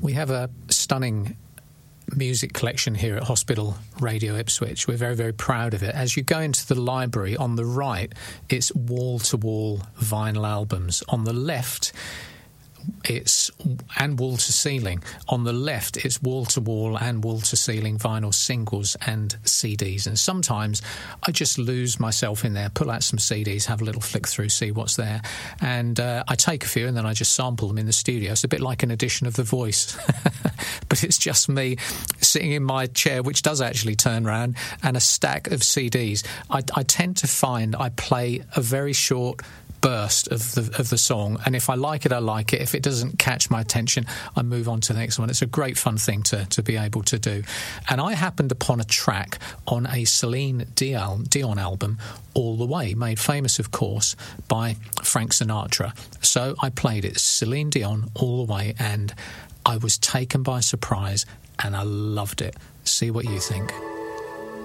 We have a stunning music collection here at Hospital Radio Ipswich. We're very, very proud of it. As you go into the library, on the right, it's wall-to-wall vinyl albums. On the left, and wall-to-ceiling. On the left, it's wall-to-wall and wall-to-ceiling vinyl singles and CDs. And sometimes I just lose myself in there, pull out some CDs, have a little flick through, see what's there. And I take a few and then I just sample them in the studio. It's a bit like an edition of The Voice. But it's just me sitting in my chair, which does actually turn around, and a stack of CDs. I tend to find I play a very short burst of the song, and if I like it, I like it. If it doesn't catch my attention, I move on to the next one. It's a great fun thing to be able to do. And I happened upon a track on a Celine Dion album, All the Way, made famous, of course, by Frank Sinatra. So I played it, Celine Dion, All the Way, and I was taken by surprise and I loved it. See what you think.